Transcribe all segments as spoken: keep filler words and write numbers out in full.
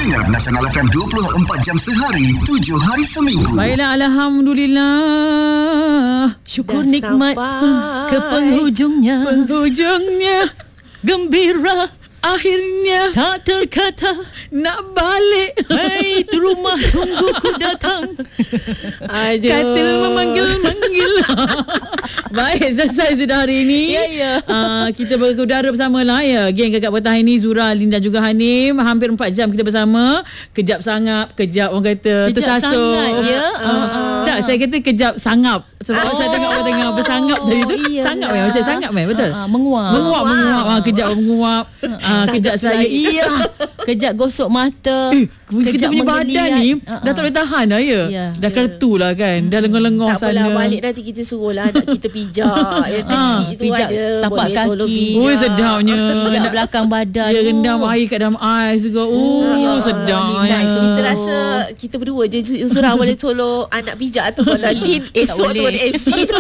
Dengar Nasional F M dua puluh empat jam sehari, tujuh hari seminggu. Baiklah, Alhamdulillah. Syukur Dah nikmat sampai ke penghujungnya. Penghujungnya gembira. Akhirnya tak terkata nak balik. Hai, tu rumah tungguku datang. Aduh. Katil memanggil-manggil. Baik, selesai sudah hari ini. Ya, ya. Uh, kita berudara bersama lah ya. Geng Kakak Petang ini, Zura, Lin dan juga Hanim. Hampir empat jam kita bersama. Kejap sangap, kejap orang kata Kejap tersasuk. sangat, ya? Uh, Uh-uh. Tak, saya kata kejap sangap. Sebab Oh. saya tengok orang tengah bersangap tadi tu. Iya, Sangap ya. ya, macam sangap kan, betul? Uh-uh, menguap. Menguap, menguap. Ah, kejap menguap. Ah, kejap Sangap saya. lain. Iya. Kejap gosok mata. Eh, kita kejap punya badan menggeliat. ni Uh-uh. dah tak boleh tahan dah ya. Ya. Dah kertu lah kan. Dah lengah-lengah Tak apalah, sana. balik nanti kita suruhlah anak kita pijak. Yang kecil tu pijak ada. tapak Boleh tolong kaki. pijak. Oi, sedapnya. Pijak belakang badan. Dia Oh. rendam air kat dalam ais juga. Oh, ya. sedap. Nice. ya. Kita rasa kita berdua je Zura boleh tolong anak pijak tu. Kalau Lin esok tu boleh. ada M C tu.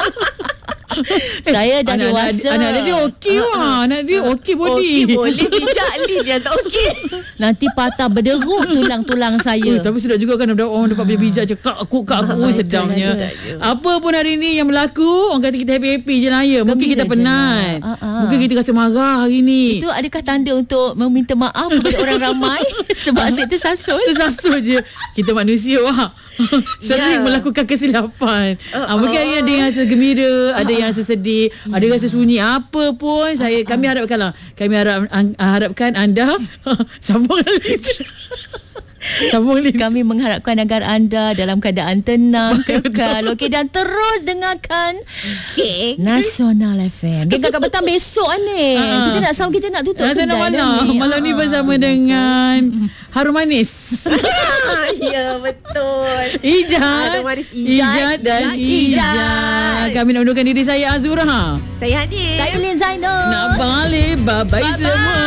Saya dah anak, dewasa. Anak, anak dia okey wah. Anak dia okey body. Okey, boleh pijak Lin yang tak okey. Nanti patah berderut tulang-tulang saya. Ui, tapi sedap juga kan ada orang dapat bijak je. Kak aku, kak aku. Ui, sedapnya. sedapnya. Apa pun hari ni yang berlaku, orang kata kita happy-happy je lah ya. Mungkin Gembira kita je penat. lah. Uh-uh. Mungkin kita rasa marah hari ni. Itu adakah tanda untuk meminta maaf kepada orang ramai sebab saya tersasul? Tersasul je. Kita manusia wah. Sering Ya. melakukan kesilapan. Uh, uh, mungkin uh. ada yang ada yang rasa gembira, ada yang rasa sedih, ada yang rasa sunyi. Apa pun saya kami harapkanlah. Kami harap an, harapkan anda sambung lagi. Sambung lagi. Kami mengharapkan agar anda dalam keadaan tenang, kekal, okey, dan terus dengarkan Okey. Nasional F M. Geng Kakak Petang besok ni. Ah. Kita nak sound, kita nak tutup Nasional kedai dah malam. ni. Malam ni Ah. bersama dengan Harum Manis. Ya, betul. Ijat. Harum Manis, Ijat. dan Ijat, Ijat. Ijat. Kami nak undurkan diri saya Azura. Saya Hanis. Saya Lin Zainal. Nak balik. Bye-bye, Bye-bye. semua.